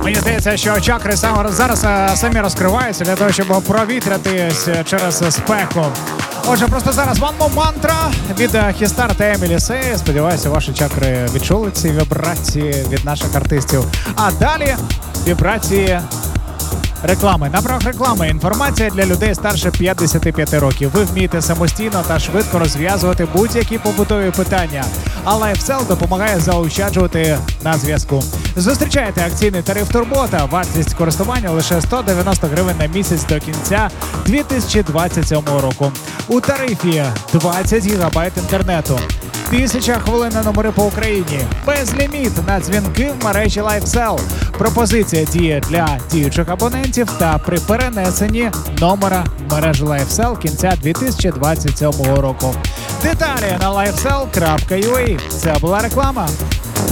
Мені здається, що чакри зараз самі розкриваються для того, щоб провітрятись через спеку. Отже, просто зараз мантра від Хістар та Емілі Сей. Сподіваюся, ваші чакри відчули ці вібрації від наших артистів. А далі вібрації реклами. На правах реклами інформація для людей старше 55 років. Ви вмієте самостійно та швидко розв'язувати будь-які побутові питання. А LifeSell допомагає заощаджувати на зв'язку. Зустрічайте акційний тариф Турбота. Вартість користування лише 190 гривень на місяць до кінця 2027 року. У тарифі 20 гігабайт інтернету. 1000 хвилин на номери по Україні. Безліміт на дзвінки в мережі LifeSell. Пропозиція діє для діючих абонентів та при перенесенні номера в мережу LifeSell кінця 2027 року. Деталі на lifesell.ua. Це була реклама.